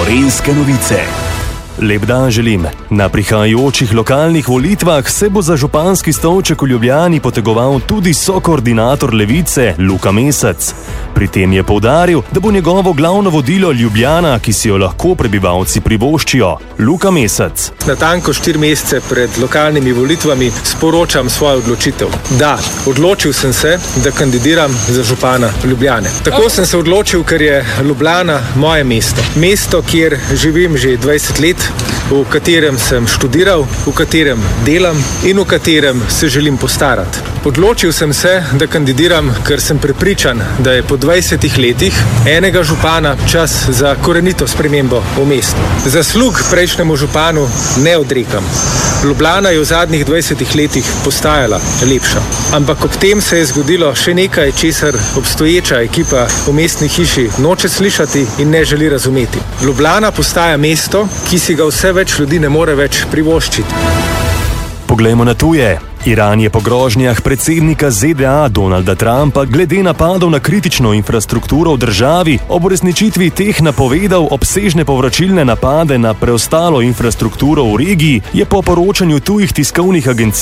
Gorenjske novice. Lep dan želim. Na prihajajočih lokalnih volitvah se bo za županski stolček v Ljubljani potegoval tudi sokoordinator Levice Luka Mesec. Pri tem je poudaril, da bo njegovo glavno vodilo Ljubljana, ki si jo lahko prebivalci privoščijo. Luka Mesec. Natanko 4 mesece pred lokalnimi volitvami sporočam svojo odločitev. Da, odločil sem se, da kandidiram za župana Ljubljane. Tako sem se odločil, ker je Ljubljana moje mesto. Mesto, kjer živim že 20 let, v katerem sem študiral, v katerem delam in v katerem se želim postarati. Odločil sem se, da kandidiram, ker sem prepričan, da je po 20 letih enega župana čas za korenito spremembo v mestu. Zaslug prejšnjemu županu ne odrekam. Ljubljana je v zadnjih 20 letih postajala lepša. Ampak ob tem se je zgodilo še nekaj, česar obstoječa ekipa v mestni hiši noče slišati in ne želi razumeti. Ljubljana postaja mesto, ki si ga vse več ljudi ne more več privoščiti. Poglejmo na tuje. Iran je po grožnjah predsednika ZDA Donalda Trumpa glede napadov na kritično infrastrukturo v državi ob uresničitvi teh napovedal obsežne povračilne napade na preostalo infrastrukturo v regiji, je po poročanju tujih tiskovnih agencij